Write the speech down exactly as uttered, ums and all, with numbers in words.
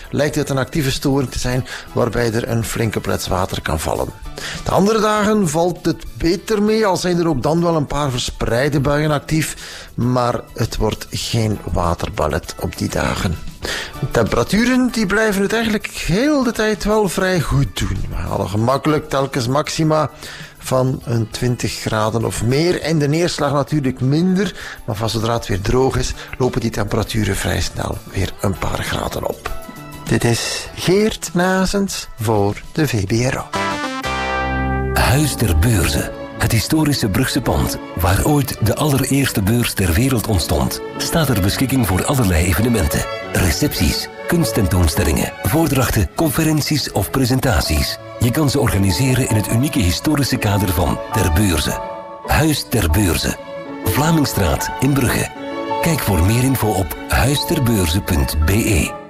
lijkt het een actieve storing te zijn waarbij er een flinke plets water kan vallen. De andere dagen valt het beter mee, al zijn er ook dan wel een paar verspreide buien actief, maar het wordt geen waterballet op die dagen. De temperaturen die blijven het eigenlijk heel de tijd wel vrij goed doen. We halen gemakkelijk telkens maxima van een twintig graden of meer en de neerslag natuurlijk minder, maar van zodra het weer droog is, lopen die temperaturen vrij snel weer een paar graden op. Dit is Geert Nazens voor de V B R O. Huis ter Beurze. Het historische Brugse pand, waar ooit de allereerste beurs ter wereld ontstond, staat ter beschikking voor allerlei evenementen. Recepties, kunsttentoonstellingen, voordrachten, conferenties of presentaties. Je kan ze organiseren in het unieke historische kader van Ter Beurze. Huis ter Beurze. Vlamingstraat in Brugge. Kijk voor meer info op huisterbeurze punt be.